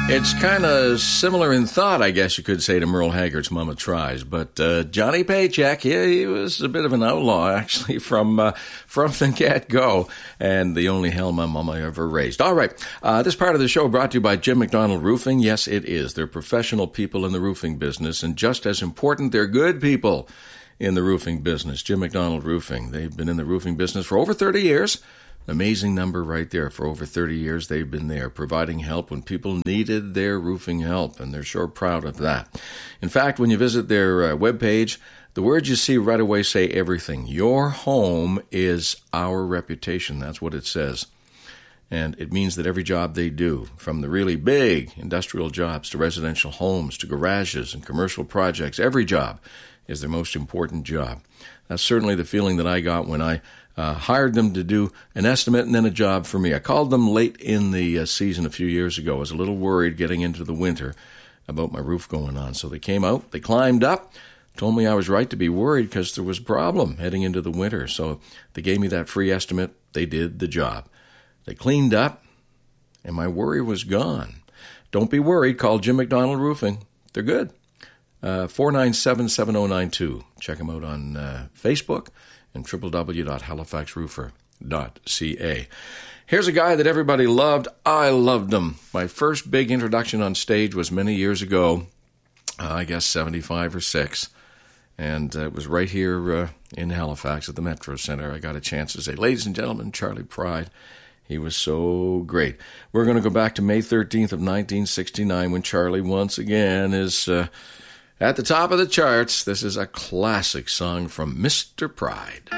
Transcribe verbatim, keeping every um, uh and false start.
It's kind of similar in thought, I guess you could say, to Merle Haggard's Mama Tries. But uh, Johnny Paycheck, he, he was a bit of an outlaw, actually, from uh, from the get-go, and the only hell my mama ever raised. All right, uh, this part of the show brought to you by Jim McDonald Roofing. Yes, it is. They're professional people in the roofing business, and just as important, they're good people in the roofing business. Jim McDonald Roofing. They've been in the roofing business for over thirty years. Amazing number right there. For over thirty years, they've been there providing help when people needed their roofing help, and they're sure proud of that. In fact, when you visit their uh, webpage, the words you see right away say everything. Your home is our reputation. That's what it says. And it means that every job they do, from the really big industrial jobs to residential homes to garages and commercial projects, every job is their most important job. That's certainly the feeling that I got when I Uh, hired them to do an estimate and then a job for me. I called them late in the uh, season a few years ago. I was a little worried getting into the winter about my roof going on. So they came out, they climbed up, told me I was right to be worried because there was a problem heading into the winter. So they gave me that free estimate. They did the job. They cleaned up, and my worry was gone. Don't be worried. Call Jim McDonald Roofing. They're good. Uh, four nine seven, seven oh nine two. Check them out on uh, Facebook and w w w dot halifax roofer dot c a. Here's a guy that everybody loved. I loved him. My first big introduction on stage was many years ago, uh, I guess seventy-five or six, and uh, it was right here uh, in Halifax at the Metro Center. I got a chance to say, ladies and gentlemen, Charlie Pride. He was so great. We're going to go back to May thirteenth of nineteen sixty-nine when Charlie once again is Uh, at the top of the charts. This is a classic song from Mister Pride.